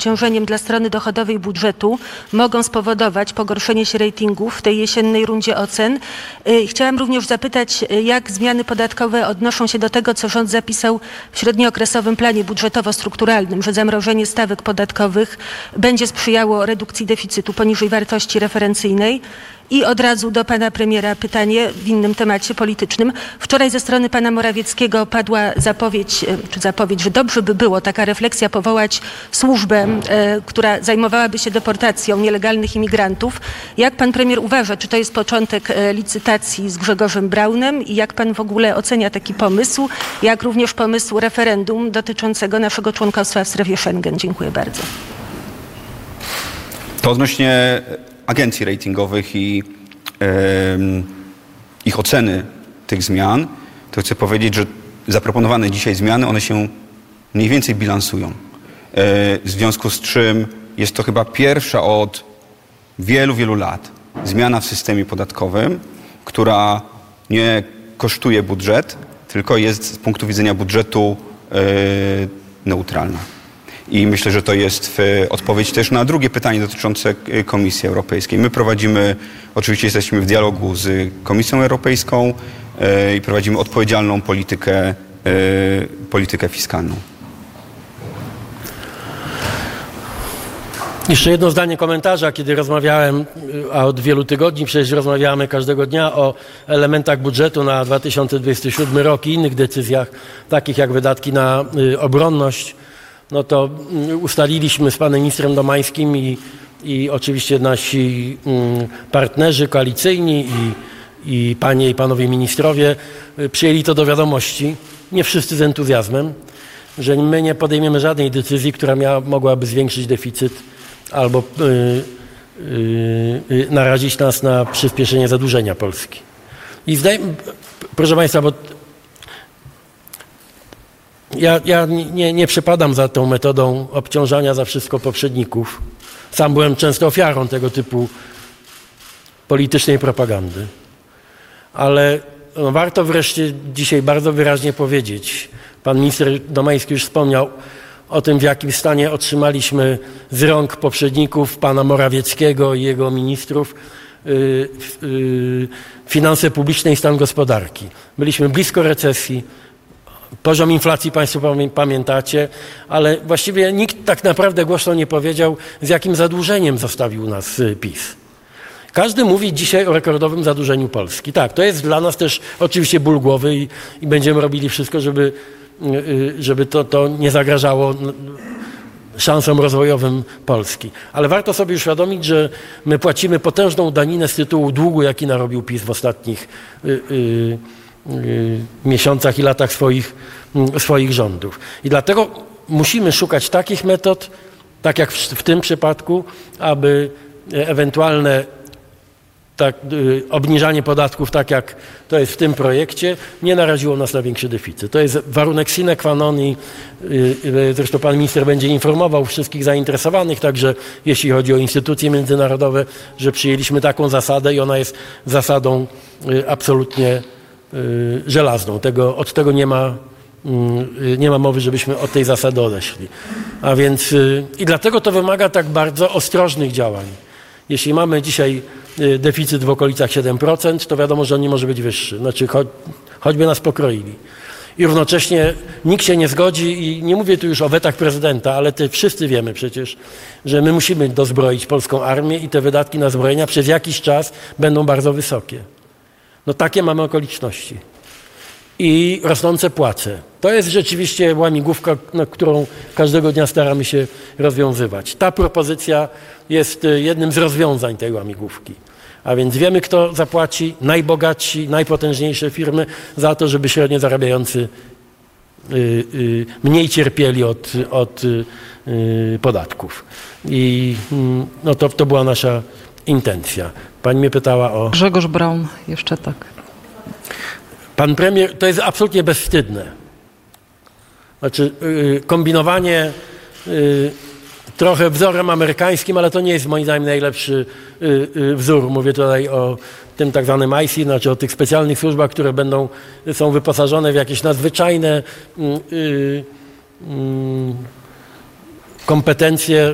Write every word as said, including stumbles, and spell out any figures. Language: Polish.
obciążeniem dla strony dochodowej budżetu mogą spowodować pogorszenie się ratingów w tej jesiennej rundzie ocen. Chciałam również zapytać, jak zmiany podatkowe odnoszą się do tego, co rząd zapisał w średniookresowym planie budżetowo-strukturalnym, że zamrożenie stawek podatkowych będzie sprzyjało redukcji deficytu poniżej wartości referencyjnej. I od razu do pana premiera pytanie w innym temacie politycznym. Wczoraj ze strony pana Morawieckiego padła zapowiedź, czy zapowiedź, że dobrze by było, taka refleksja, powołać służbę, e, która zajmowałaby się deportacją nielegalnych imigrantów. Jak pan premier uważa, czy to jest początek e, licytacji z Grzegorzem Braunem i jak pan w ogóle ocenia taki pomysł, jak również pomysł referendum dotyczącego naszego członkostwa w strefie Schengen? Dziękuję bardzo. To odnośnie agencji ratingowych i e, ich oceny tych zmian, to chcę powiedzieć, że zaproponowane dzisiaj zmiany, one się mniej więcej bilansują. E, w związku z czym jest to chyba pierwsza od wielu, wielu lat zmiana w systemie podatkowym, która nie kosztuje budżet, tylko jest z punktu widzenia budżetu e, neutralna. I myślę, że to jest odpowiedź też na drugie pytanie dotyczące Komisji Europejskiej. My prowadzimy, oczywiście jesteśmy w dialogu z Komisją Europejską i prowadzimy odpowiedzialną politykę, politykę fiskalną. Jeszcze jedno zdanie komentarza, kiedy rozmawiałem, a od wielu tygodni przecież rozmawiamy każdego dnia o elementach budżetu na dwa tysiące dwudziesty siódmy rok i innych decyzjach, takich jak wydatki na obronność. No to ustaliliśmy z panem ministrem Domańskim i, i oczywiście nasi partnerzy koalicyjni i, i panie i panowie ministrowie przyjęli to do wiadomości, nie wszyscy z entuzjazmem, że my nie podejmiemy żadnej decyzji, która miała, mogłaby zwiększyć deficyt albo yy, yy, narazić nas na przyspieszenie zadłużenia Polski. I zdaje, proszę państwa, bo Ja, ja nie, nie przepadam za tą metodą obciążania za wszystko poprzedników. Sam byłem często ofiarą tego typu politycznej propagandy. Ale no, warto wreszcie dzisiaj bardzo wyraźnie powiedzieć, pan minister Domański już wspomniał o tym, w jakim stanie otrzymaliśmy z rąk poprzedników pana Morawieckiego i jego ministrów yy, yy, finanse publiczne i stan gospodarki. Byliśmy blisko recesji. Poziom inflacji państwo pamiętacie, ale właściwie nikt tak naprawdę głośno nie powiedział, z jakim zadłużeniem zostawił nas PiS. Każdy mówi dzisiaj o rekordowym zadłużeniu Polski. Tak, to jest dla nas też oczywiście ból głowy i, i będziemy robili wszystko, żeby, żeby to, to nie zagrażało szansom rozwojowym Polski. Ale warto sobie uświadomić, że my płacimy potężną daninę z tytułu długu, jaki narobił PiS w ostatnich yy, yy, miesiącach i latach swoich, swoich rządów. I dlatego musimy szukać takich metod, tak jak w, w tym przypadku, aby ewentualne tak, y, obniżanie podatków, tak jak to jest w tym projekcie, nie naraziło nas na większy deficyt. To jest warunek sine qua non i y, y, zresztą pan minister będzie informował wszystkich zainteresowanych, także jeśli chodzi o instytucje międzynarodowe, że przyjęliśmy taką zasadę i ona jest zasadą y, absolutnie Yy, żelazną. Tego, od tego nie ma, yy, nie ma mowy, żebyśmy od tej zasady odeszli. A więc yy, i dlatego to wymaga tak bardzo ostrożnych działań. Jeśli mamy dzisiaj yy, deficyt w okolicach siedem procent, to wiadomo, że on nie może być wyższy. Znaczy cho choćby nas pokroili. I równocześnie nikt się nie zgodzi i nie mówię tu już o wetach prezydenta, ale te wszyscy wiemy przecież, że my musimy dozbroić polską armię i te wydatki na zbrojenia przez jakiś czas będą bardzo wysokie. No takie mamy okoliczności. I rosnące płace. To jest rzeczywiście łamigłówka, no, którą każdego dnia staramy się rozwiązywać. Ta propozycja jest jednym z rozwiązań tej łamigłówki. A więc wiemy, kto zapłaci, najbogatsi, najpotężniejsze firmy za to, żeby średnio zarabiający y, y, mniej cierpieli od, od y, podatków. I y, no to, to była nasza intencja. Pani mnie pytała o... Grzegorz Braun, jeszcze tak. Pan premier, to jest absolutnie bezwstydne. Znaczy yy, kombinowanie yy, trochę wzorem amerykańskim, ale to nie jest moim zdaniem najlepszy yy, yy, wzór. Mówię tutaj o tym tak zwanym I C, znaczy o tych specjalnych służbach, które będą, są wyposażone w jakieś nadzwyczajne yy, yy, kompetencje